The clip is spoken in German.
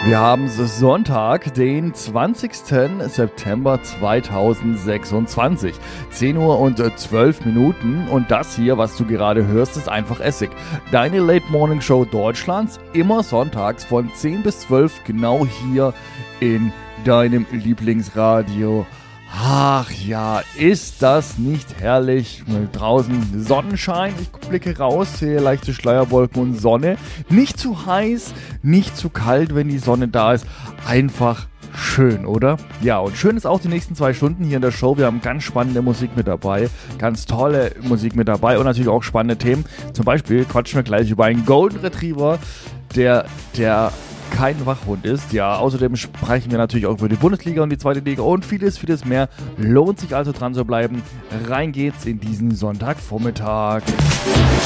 Wir haben es Sonntag, den 20. September 2026. 10 Uhr und 12 Minuten. Und das hier, was du gerade hörst, ist einfach Essig. Deine Late Morning Show Deutschlands, immer sonntags von 10 bis 12, genau hier in deinem Lieblingsradio. Ach ja, ist das nicht herrlich? Draußen Sonnenschein, ich blicke raus, sehe leichte Schleierwolken und Sonne. Nicht zu heiß, nicht zu kalt, wenn die Sonne da ist. Einfach schön, oder? Ja, und schön ist auch die nächsten 2 Stunden hier in der Show. Wir haben ganz spannende Musik mit dabei, ganz tolle Musik mit dabei und natürlich auch spannende Themen. Zum Beispiel quatschen wir gleich über einen Golden Retriever, der kein Wachhund ist. Ja, außerdem sprechen wir natürlich auch über die Bundesliga und die zweite Liga und vieles, vieles mehr. Lohnt sich also dran zu bleiben. Rein geht's in diesen Sonntagvormittag.